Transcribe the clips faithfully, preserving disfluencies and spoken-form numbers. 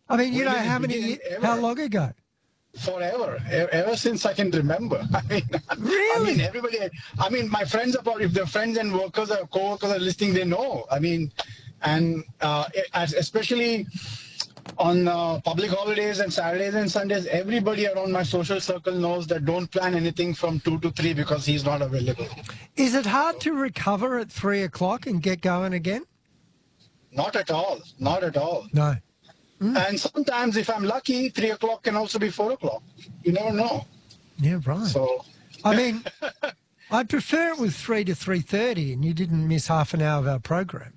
I mean, you Where know, did it how many, begin? ye- Ever. how long ago? Forever, E- ever since I can remember. I mean, I Really? mean, everybody. I mean, my friends are probably, if their friends and workers or co-workers are listening, they know. I mean, and uh, as- especially on uh, public holidays and Saturdays and Sundays, everybody around my social circle knows that don't plan anything from two to three because he's not available. Is it hard to recover at three o'clock and get going again? Not at all. Not at all. No. And sometimes, if I'm lucky, three o'clock can also be four o'clock. You never know. Yeah, right. So, I mean, I prefer it with three to three thirty, and you didn't miss half an hour of our program.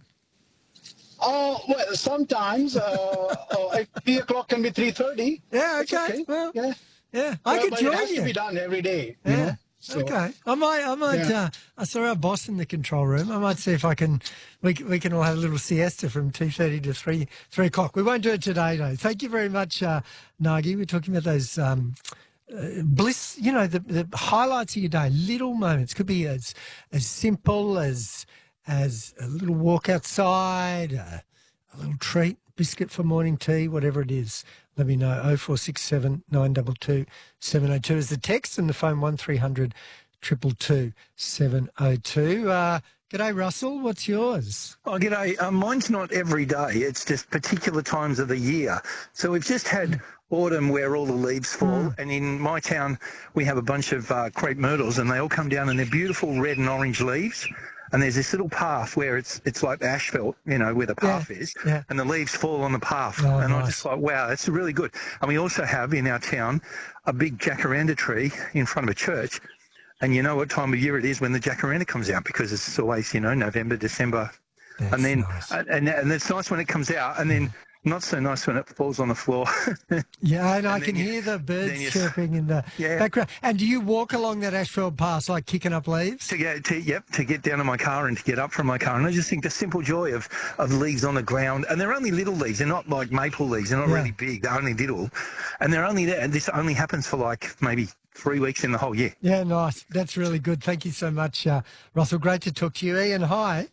oh well, sometimes uh, uh, at three o'clock can be three thirty. Yeah, It's okay. okay. Well, Yeah, yeah, I Well, could but join it has you. to be done every day. You Yeah. know? So, Okay, I might, I might. Yeah. Uh, I saw our boss in the control room. I might see if I can. We c- we can all have a little siesta from two thirty to three three o'clock. We won't do it today, though. Thank you very much, uh, Nagi. We're talking about those um, uh, bliss. You know, the the highlights of your day, little moments. Could be as as simple as as a little walk outside, uh, a little treat, biscuit for morning tea, whatever it is. Let me know. oh four six seven nine two two seven oh two is the text, and the phone one three hundred two two two seven oh two. Uh, g'day, Russell. What's yours? Oh, g'day. Um, mine's not every day. It's just particular times of the year. So we've just had autumn where all the leaves fall, and in my town we have a bunch of uh, crepe myrtles, and they all come down, and they're beautiful red and orange leaves. And there's this little path where it's it's like asphalt, you know, where the path Yeah, is, yeah. and the leaves fall on the path. Oh, and nice. I just like, wow, that's really good. And we also have in our town a big jacaranda tree in front of a church. And you know what time of year it is when the jacaranda comes out, because it's always, you know, November, December. That's and then nice. and, and it's nice when it comes out, and then not so nice when it falls on the floor. Yeah, and I And can then you- hear the birds then you- chirping in the Yeah. background. And do you walk along that asphalt path like kicking up leaves? to get to yep to get down to my car and to get up from my car, and I just think the simple joy of of leaves on the ground, and they're only little leaves, they're not like maple leaves, they're not Yeah. really big, they're only little, and they're only there, and this only happens for like maybe three weeks in the whole year. Yeah, nice. That's really good. Thank you so much, uh, Russell. Great to talk to you. Ian, hi.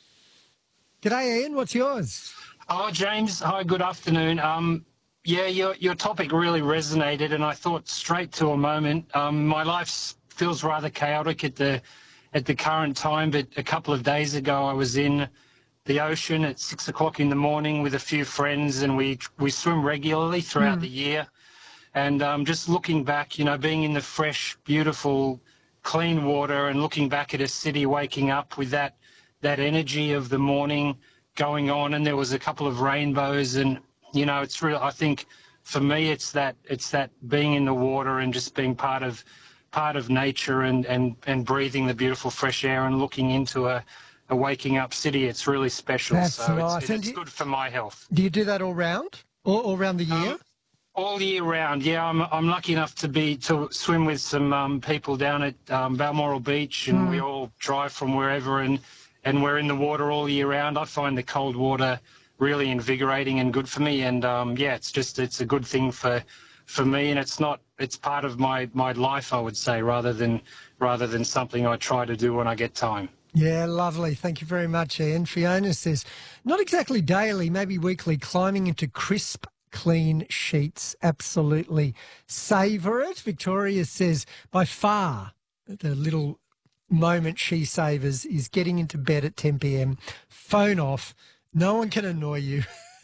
G'day, Ian. What's yours? Oh, James. Hi, good afternoon. Um, yeah, your your topic really resonated, and I thought straight to a moment. Um, my life feels rather chaotic at the at the current time, but a couple of days ago I was in the ocean at six o'clock in the morning with a few friends, and we we swim regularly throughout the year. And um, just looking back, you know, being in the fresh, beautiful, clean water, and looking back at a city waking up with that that energy of the morning going on, and there was a couple of rainbows, and you know, it's real. I think for me, it's that it's that being in the water and just being part of part of nature, and and and breathing the beautiful fresh air and looking into a, a waking up city. It's really special. That's so nice. it's, And it's do you- good for my health. Do you do that all round? All, all round the year? Um, all year round, yeah. I'm I'm lucky enough to be to swim with some um, people down at um, Balmoral Beach, and we all drive from wherever, and and we're in the water all year round. I find the cold water really invigorating and good for me, and um, yeah, it's just it's a good thing for for me, and it's not it's part of my my life, I would say, rather than rather than something I try to do when I get time. Yeah, lovely. Thank you very much, Ian. Fiona says, not exactly daily, maybe weekly, climbing into crisp, clean sheets. Absolutely savour it. Victoria says, by far, the little moment she savours is getting into bed at ten p.m, phone off, no one can annoy you,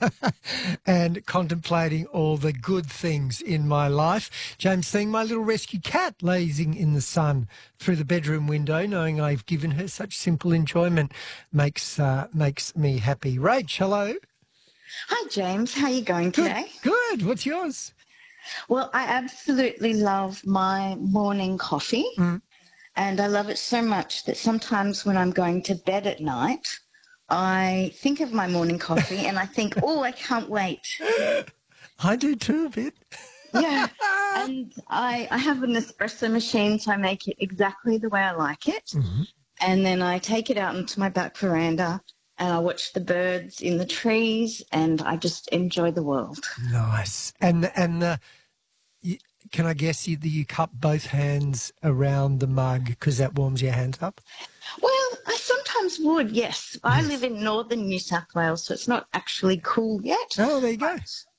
and contemplating all the good things in my life. James, seeing my little rescue cat lazing in the sun through the bedroom window, knowing I've given her such simple enjoyment, makes uh, makes me happy. Rach, hello. Hi, James. How are you going Good. today? Good. What's yours? Well, I absolutely love my morning coffee. Mm. And I love it so much that sometimes when I'm going to bed at night, I think of my morning coffee and I think, oh, I can't wait. I do too, a bit. Yeah. And I, I have an espresso machine, so I make it exactly the way I like it. Mm-hmm. And then I take it out into my back veranda and I watch the birds in the trees and I just enjoy the world. Nice. And and the, you, can I guess you, that you cup both hands around the mug because that warms your hands up? Well, I sometimes would, yes. I Yes. live in northern New South Wales, so it's not actually cool yet. Oh, there you go.